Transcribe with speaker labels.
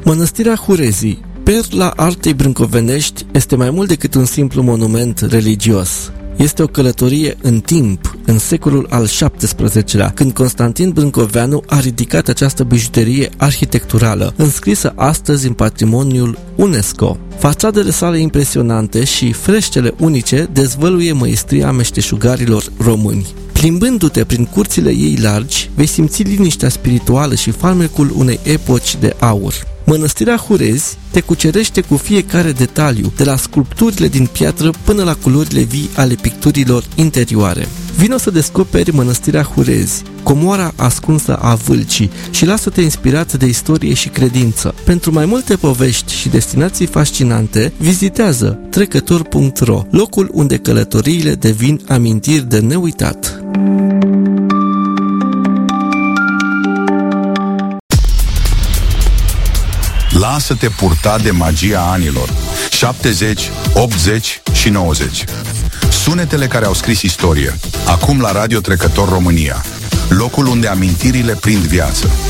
Speaker 1: Mănăstirea Hurezii, perla artei brâncovenești, este mai mult decât un simplu monument religios. Este o călătorie în timp, în secolul al XVII-lea, când Constantin Brâncoveanu a ridicat această bijuterie arhitecturală, înscrisă astăzi în patrimoniul UNESCO. Fațadele sale impresionante și freștele unice dezvăluie măestria meșteșugarilor români. Plimbându-te prin curțile ei largi, vei simți liniștea spirituală și farmecul unei epoci de aur. Mănăstirea Hurezi te cucerește cu fiecare detaliu, de la sculpturile din piatră până la culorile vii ale picturilor interioare. Vino să descoperi Mănăstirea Hurezi, comoara ascunsă a Vâlcii, și lasă-te inspirat de istorie și credință. Pentru mai multe povești și destinații fascinante, vizitează trecător.ro, locul unde călătoriile devin amintiri de neuitat.
Speaker 2: Lasă-te purta de magia anilor 70, 80 și 90. Sunetele care au scris istorie. Acum la Radio Trecător România, locul unde amintirile prind viață.